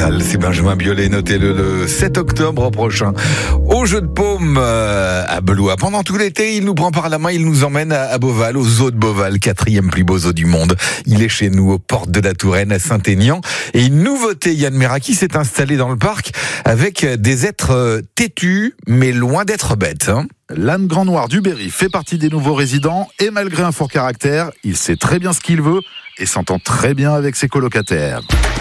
Métal, c'est Benjamin Biolay, notez-le le 7 octobre prochain au Jeu de Paume à Blois. Pendant tout l'été, il nous prend par la main, il nous emmène à Beauval, au zoo de Beauval, 4e plus beau zoo du monde. Il est chez nous aux portes de la Touraine à Saint-Aignan. Et une nouveauté, Yann Meraki s'est installé dans le parc avec des êtres têtus, mais loin d'être bêtes. L'âne grand noir du Berry fait partie des nouveaux résidents et malgré un fort caractère, il sait très bien ce qu'il veut et s'entend très bien avec ses colocataires.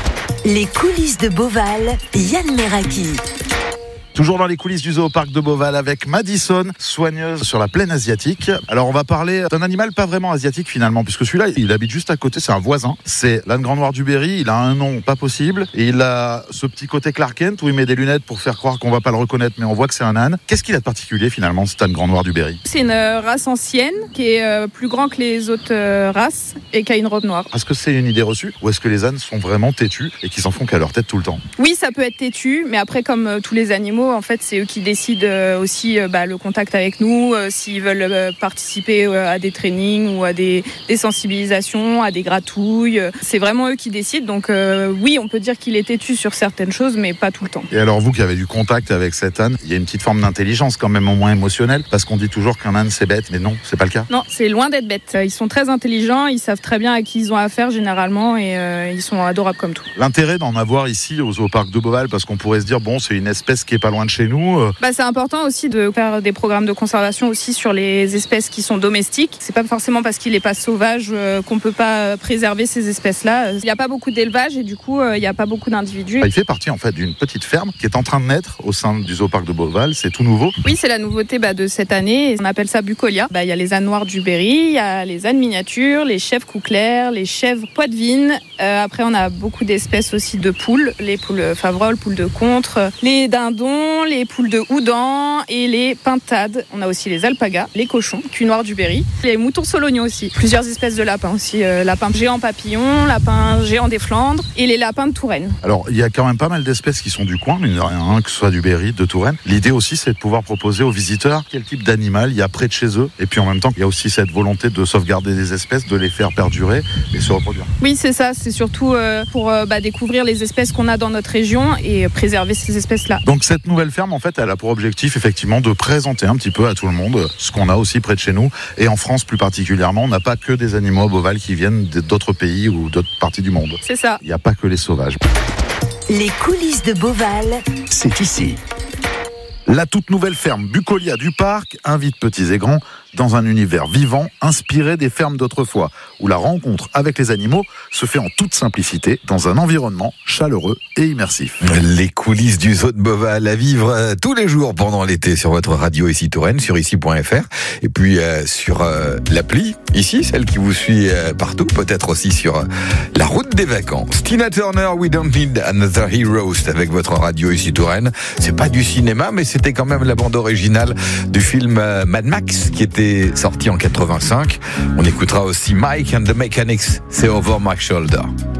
Les coulisses de Beauval, Yann Meraki. Toujours dans les coulisses du zoo parc de Beauval avec Madison, soigneuse sur la plaine asiatique. Alors on va parler d'un animal pas vraiment asiatique finalement, puisque celui-là il habite juste à côté, c'est un voisin. C'est l'âne grand noir du Berry, il a un nom pas possible et il a ce petit côté Clark Kent où il met des lunettes pour faire croire qu'on va pas le reconnaître mais on voit que c'est un âne. Qu'est-ce qu'il a de particulier finalement cet âne grand noir du Berry? C'est une race ancienne qui est plus grand que les autres races et qui a une robe noire. Est-ce que c'est une idée reçue ou est-ce que les ânes sont vraiment têtus et qu'ils s'en font qu'à leur tête tout le temps? Oui, ça peut être têtu, mais après comme tous les animaux, en fait, c'est eux qui décident aussi le contact avec nous, s'ils veulent participer à des trainings ou à des sensibilisations, à des gratouilles. C'est vraiment eux qui décident. Donc oui, on peut dire qu'il est têtu sur certaines choses, mais pas tout le temps. Et alors vous qui avez du contact avec cet âne, il y a une petite forme d'intelligence quand même au moins émotionnelle, parce qu'on dit toujours qu'un âne c'est bête, mais non, c'est pas le cas. Non, c'est loin d'être bête. Ils sont très intelligents, ils savent très bien à qui ils ont affaire généralement et ils sont adorables comme tout. L'intérêt d'en avoir ici au zoo parc de Beauval, parce qu'on pourrait se dire bon, c'est une espèce qui est pas loin de chez nous. C'est important aussi de faire des programmes de conservation aussi sur les espèces qui sont domestiques. C'est pas forcément parce qu'il est pas sauvage qu'on peut pas préserver ces espèces-là. Il n'y a pas beaucoup d'élevage et du coup il n'y a pas beaucoup d'individus. Il fait partie en fait d'une petite ferme qui est en train de naître au sein du zoo parc de Beauval. C'est tout nouveau. Oui, c'est la nouveauté de cette année. On appelle ça Bucolia. Il y a les ânes noirs du Berry, il y a les ânes miniatures, les chèvres couclaires, les chèvres poitevines. Après on a beaucoup d'espèces aussi de poules, les poules favroles, poules de contre, les dindons, les poules de houdan et les pintades. On a aussi les alpagas, les cochons, cul noir du Berry, les moutons solognos aussi. Plusieurs espèces de lapins aussi. Lapin géant papillon, lapin géant des Flandres et les lapins de Touraine. Alors il y a quand même pas mal d'espèces qui sont du coin, mine de rien, que ce soit du Berry, de Touraine. L'idée aussi c'est de pouvoir proposer aux visiteurs quel type d'animal il y a près de chez eux. Et puis en même temps il y a aussi cette volonté de sauvegarder des espèces, de les faire perdurer et se reproduire. Oui c'est ça, c'est surtout pour découvrir les espèces qu'on a dans notre région et préserver ces espèces-là. Donc cette nouvelle ferme en fait elle a pour objectif effectivement de présenter un petit peu à tout le monde ce qu'on a aussi près de chez nous et en France plus particulièrement. On n'a pas que des animaux à Beauval qui viennent d'autres pays ou d'autres parties du monde. C'est ça. Il n'y a pas que les sauvages. Les coulisses de Beauval, c'est ici. La toute nouvelle ferme Bucolia du parc invite petits et grands dans un univers vivant inspiré des fermes d'autrefois, où la rencontre avec les animaux se fait en toute simplicité dans un environnement chaleureux et immersif. Les coulisses du zoo de Beauval à vivre tous les jours pendant l'été sur votre radio ici Touraine, sur ici.fr et puis sur l'appli ici, celle qui vous suit partout, peut-être aussi sur la route des vacances. Tina Turner, We Don't Need Another Hero, c'est avec votre radio ici Touraine. C'est pas du cinéma, mais c'était quand même la bande originale du film Mad Max qui était sorti en 85. On écoutera aussi Mike and the Mechanics, c'est Over My Shoulder.